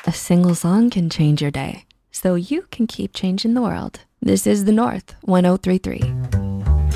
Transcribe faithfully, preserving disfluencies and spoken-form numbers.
A single song can change your day, so you can keep changing the world. This is The North one oh three three.